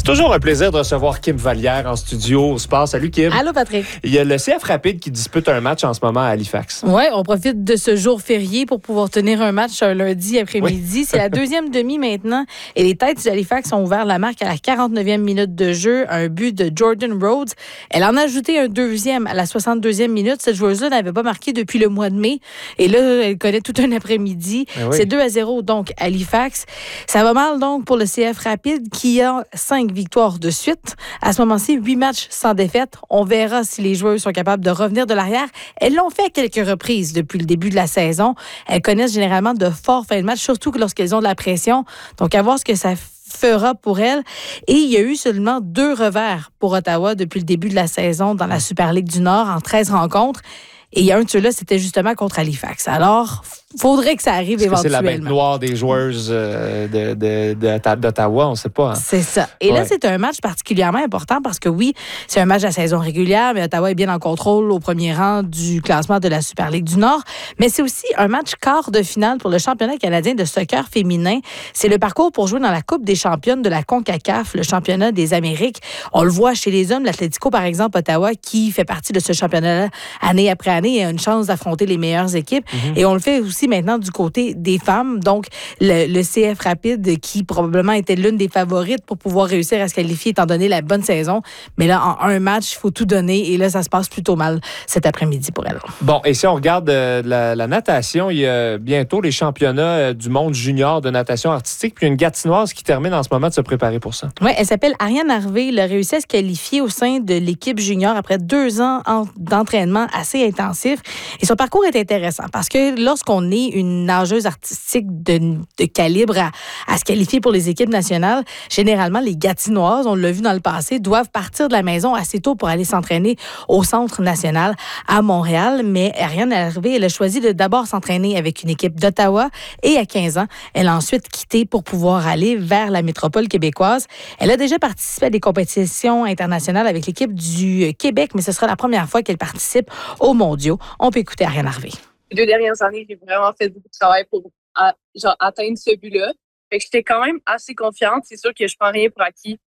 Toujours un plaisir de recevoir Kim Vallière en studio au Sport. Salut Kim. Allô Patrick. Il y a le CF Rapide qui dispute un match en ce moment à Halifax. Oui, on profite de ce jour férié pour pouvoir tenir un match un lundi après-midi. Oui. C'est la deuxième demi maintenant et les Têtes d'Halifax ont ouvert la marque à la 49e minute de jeu. Un but de Jordan Rhodes. Elle en a ajouté un deuxième à la 62e minute. Cette joueuse-là n'avait pas marqué depuis le mois de mai. Et là, elle connaît tout un après-midi. Oui. C'est 2-0 donc à Halifax. Ça va mal donc pour le CF Rapide qui a 5 victoires de suite. À ce moment-ci, 8 matchs sans défaite. On verra si les joueurs sont capables de revenir de l'arrière. Elles l'ont fait à quelques reprises depuis le début de la saison. Elles connaissent généralement de forts fins de match, surtout lorsqu'elles ont de la pression. Donc, à voir ce que ça fera pour elles. Et il y a eu seulement 2 revers pour Ottawa depuis le début de la saison dans la Super Ligue du Nord en 13 rencontres. Et il y a un de ceux-là, c'était justement contre Halifax. Alors, faudrait que ça arrive éventuellement. C'est la bête noire des joueuses d'Ottawa, on ne sait pas. Hein? C'est ça. Et là, c'est un match particulièrement important parce que oui, c'est un match à saison régulière, mais Ottawa est bien en contrôle au premier rang du classement de la Super Ligue du Nord. Mais c'est aussi un match quart de finale pour le championnat canadien de soccer féminin. C'est le parcours pour jouer dans la Coupe des championnes de la CONCACAF, le championnat des Amériques. On le voit chez les hommes, l'Atlético, par exemple, Ottawa, qui fait partie de ce championnat-là année après année et a une chance d'affronter les meilleures équipes. Et on le fait aussi maintenant du côté des femmes. Donc, le CF Rapide, qui probablement était l'une des favorites pour pouvoir réussir à se qualifier étant donné la bonne saison. Mais là, en un match, il faut tout donner. Et là, ça se passe plutôt mal cet après-midi pour elle. Bon, et si on regarde la natation, il y a bientôt les championnats du monde junior de natation artistique. Puis une Gatinoise qui termine en ce moment de se préparer pour ça. Oui, elle s'appelle Ariane Harvey. Elle a réussi à se qualifier au sein de l'équipe junior après 2 ans d'entraînement assez intensif. Et son parcours est intéressant parce que lorsqu'on est une nageuse artistique de calibre à se qualifier pour les équipes nationales, généralement, les Gatinoises, on l'a vu dans le passé, doivent partir de la maison assez tôt pour aller s'entraîner au Centre national à Montréal. Mais Ariane Harvey, elle a choisi de d'abord s'entraîner avec une équipe d'Ottawa et à 15 ans, elle a ensuite quitté pour pouvoir aller vers la métropole québécoise. Elle a déjà participé à des compétitions internationales avec l'équipe du Québec, mais ce sera la première fois qu'elle participe aux mondiaux. On peut écouter Ariane Harvey. Les 2 dernières années, j'ai vraiment fait beaucoup de travail pour atteindre ce but-là. Fait que j'étais quand même assez confiante. C'est sûr que je prends rien pour acquis.